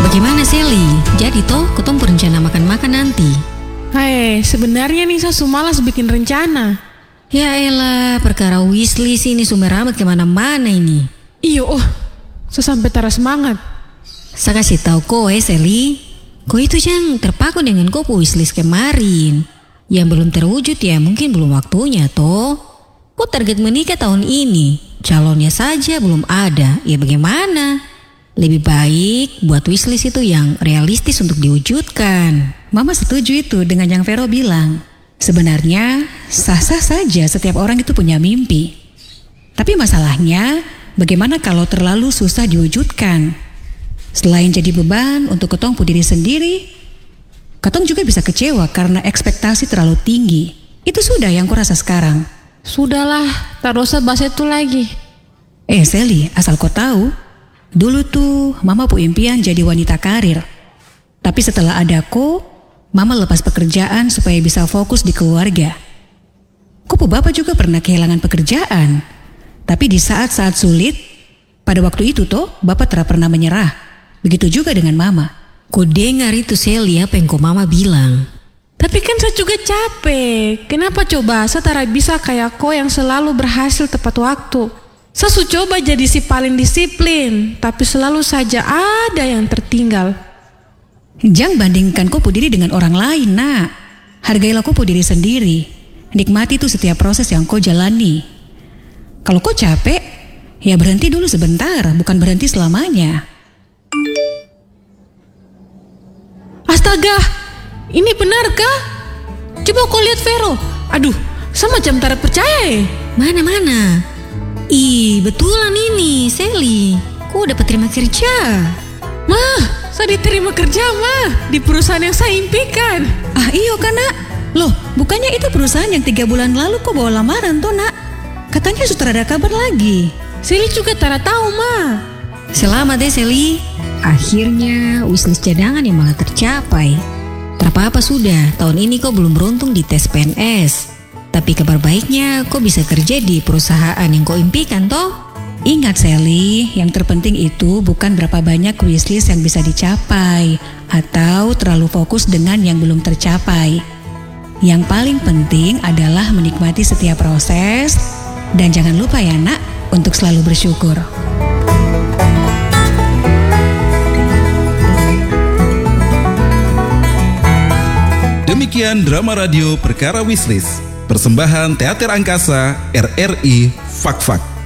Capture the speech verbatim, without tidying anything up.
Bagaimana Sally? Jadi toh ketong berencana makan-makan nanti? Hai, sebenarnya nih saya malas bikin rencana. Ya elah, perkara wishlist ini sumber amat kemana-mana ini. Iyo, oh, saya sampai tara semangat. Saya kasih tahu kau eh Sally, kau itu yang terpaku dengan kau wishlist kemarin. Yang belum terwujud ya mungkin belum waktunya toh. Kau target menikah tahun ini, calonnya saja belum ada, ya bagaimana? Lebih baik buat wishlist itu yang realistis untuk diwujudkan. Mama setuju itu dengan yang Vero bilang. Sebenarnya sah-sah saja setiap orang itu punya mimpi. Tapi masalahnya bagaimana kalau terlalu susah diwujudkan? Selain jadi beban untuk ketong pu diri sendiri, ketong juga bisa kecewa karena ekspektasi terlalu tinggi. Itu sudah yang kurasa sekarang. Sudahlah, tak usah bahas itu lagi. Eh Sally, asal kau tahu, dulu tuh Mama pu impian jadi wanita karir. Tapi setelah ada kau, Mama lepas pekerjaan supaya bisa fokus di keluarga. Kau pu bapak juga pernah kehilangan pekerjaan. Tapi di saat-saat sulit, pada waktu itu toh bapak tidak pernah menyerah. Begitu juga dengan Mama. Kau dengar itu Sally apa yang kau Mama bilang? Tapi kan saya juga capek. Kenapa coba saya tak bisa kayak kau yang selalu berhasil tepat waktu? Saya su coba jadi si paling disiplin, tapi selalu saja ada yang tertinggal. Jangan bandingkan kau pu diri dengan orang lain, nak. Hargailah kau pu diri sendiri. Nikmati tuh setiap proses yang kau jalani. Kalau kau capek, ya berhenti dulu sebentar, bukan berhenti selamanya. Astaga, ini benarkah? Coba kau lihat Vero. Aduh, saya macam tak percaya ya. Mana-mana? Ih, betulan ini Sally. Kau dapat terima kerja? Mah, saya diterima kerja mah di perusahaan yang saya impikan. Ah iyo kan nak. Loh, bukannya itu perusahaan yang tiga bulan lalu kau bawa lamaran tuh nak? Katanya sudah ada kabar lagi. Sally juga tak tahu mah. Selamat deh Sally. Akhirnya wishlist cadangan yang malah tercapai. Tak apa-apa sudah, tahun ini kau belum beruntung di tes P N S. Tapi kabar baiknya kau bisa kerja di perusahaan yang kau impikan toh. Ingat Sally, yang terpenting itu bukan berapa banyak wishlist yang bisa dicapai atau terlalu fokus dengan yang belum tercapai. Yang paling penting adalah menikmati setiap proses dan jangan lupa ya nak untuk selalu bersyukur. Demikian drama radio Perkara Wishlist, persembahan Teater Angkasa R R I Fak Fak.